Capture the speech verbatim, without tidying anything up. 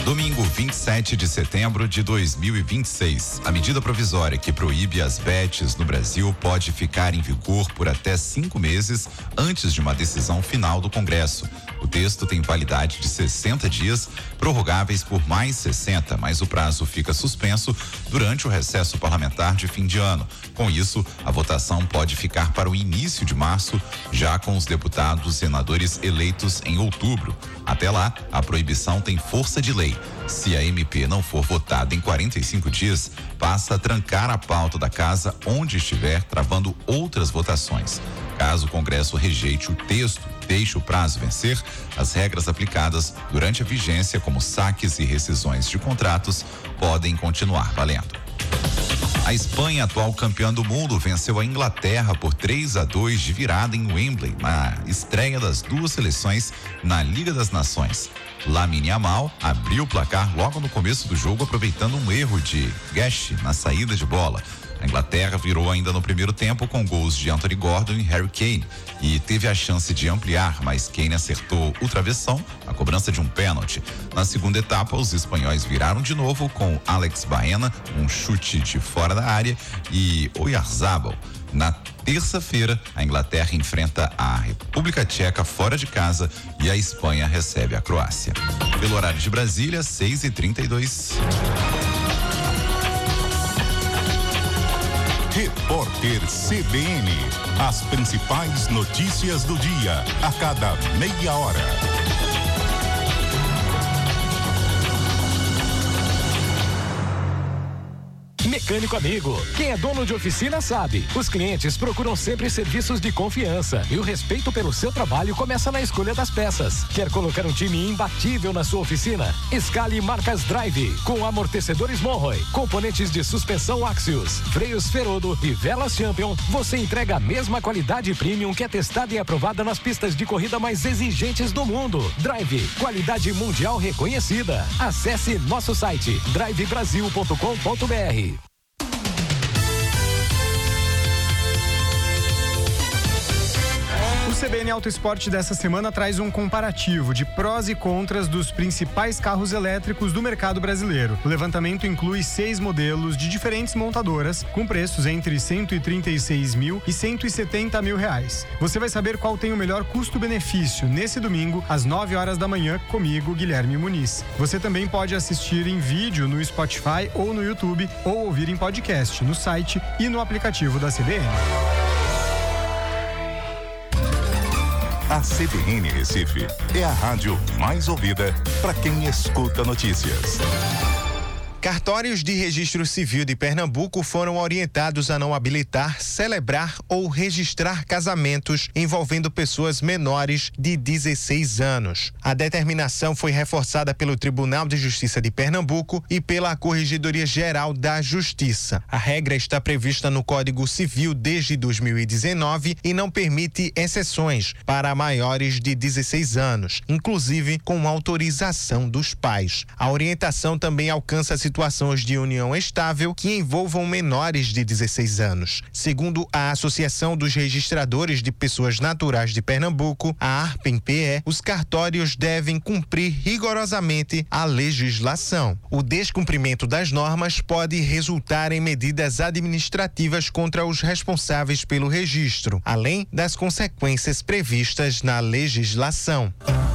Domingo, vinte e sete de setembro de dois mil e vinte e seis. A medida provisória que proíbe as bets no Brasil pode ficar em vigor por até cinco meses antes de uma decisão final do Congresso. O texto tem validade de sessenta dias, prorrogáveis por mais sessenta, mas o prazo fica suspenso durante o recesso parlamentar de fim de ano. Com isso, a votação pode ficar para o início de março, já com os deputados e senadores eleitos em outubro. Até lá, a proibição tem força de lei. Se a M P não for votada em quarenta e cinco dias, passa a trancar a pauta da casa onde estiver, travando outras votações. Caso o Congresso rejeite o texto, deixe o prazo vencer, as regras aplicadas durante a vigência, como saques e rescisões de contratos, podem continuar valendo. A Espanha, atual campeã do mundo, venceu a Inglaterra por três a dois de virada em Wembley, na estreia das duas seleções na Liga das Nações. Lamine Yamal abriu o placar logo no começo do jogo, aproveitando um erro de Gash na saída de bola. A Inglaterra virou ainda no primeiro tempo com gols de Anthony Gordon e Harry Kane e teve a chance de ampliar, mas Kane acertou o travessão, a cobrança de um pênalti. Na segunda etapa, os espanhóis viraram de novo com Alex Baena, um chute de fora da área, e Oyarzabal. Na terça-feira, a Inglaterra enfrenta a República Tcheca fora de casa e a Espanha recebe a Croácia. Pelo horário de Brasília, seis e trinta e dois. Repórter C B N. As principais notícias do dia, a cada meia hora. Mecânico Amigo. Quem é dono de oficina sabe. Os clientes procuram sempre serviços de confiança e o respeito pelo seu trabalho começa na escolha das peças. Quer colocar um time imbatível na sua oficina? Escale marcas Drive, com amortecedores Monroe, componentes de suspensão Axios, freios Ferodo e velas Champion. Você entrega a mesma qualidade premium que é testada e aprovada nas pistas de corrida mais exigentes do mundo. Drive, qualidade mundial reconhecida. Acesse nosso site drive brasil ponto com ponto br. O C B N Auto Esporte dessa semana traz um comparativo de prós e contras dos principais carros elétricos do mercado brasileiro. O levantamento inclui seis modelos de diferentes montadoras, com preços entre cento e trinta e seis mil e cento e setenta mil reais. Você vai saber qual tem o melhor custo-benefício nesse domingo, às nove horas da manhã, comigo, Guilherme Muniz. Você também pode assistir em vídeo no Spotify ou no YouTube, ou ouvir em podcast no site e no aplicativo da C B N. A C B N Recife é a rádio mais ouvida para quem escuta notícias. Cartórios de Registro Civil de Pernambuco foram orientados a não habilitar, celebrar ou registrar casamentos envolvendo pessoas menores de dezesseis anos. A determinação foi reforçada pelo Tribunal de Justiça de Pernambuco e pela Corregedoria Geral da Justiça. A regra está prevista no Código Civil desde dois mil e dezenove e não permite exceções para maiores de dezesseis anos, inclusive com autorização dos pais. A orientação também alcança situações situações de união estável que envolvam menores de dezesseis anos. Segundo a Associação dos Registradores de Pessoas Naturais de Pernambuco, a ARPEM-P E, os cartórios devem cumprir rigorosamente a legislação. O descumprimento das normas pode resultar em medidas administrativas contra os responsáveis pelo registro, além das consequências previstas na legislação.